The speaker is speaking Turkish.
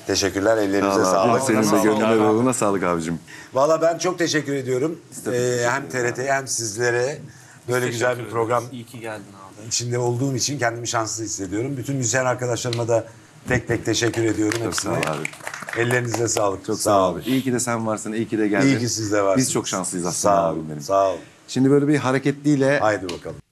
Teşekkürler, ellerinize sağlık. Senin de gönlüne ruhuna sağlık abicim. Valla ben çok teşekkür ediyorum. Hem TRT'ye hem sizlere böyle güzel bir program İyi ki geldin abi. içinde olduğum için kendimi şanslı hissediyorum. Bütün müzisyen arkadaşlarıma da tek tek teşekkür ediyorum Çok sağ hepsine. ol abi. Ellerinize sağlık. Çok sağ ol abi. İyi ki de sen varsın, iyi ki de geldin. İyi ki siz de varsınız. Biz çok şanslıyız aslında Sağ abim olun. benim. Sağ olun. Şimdi böyle bir hareketliyle Haydi bakalım.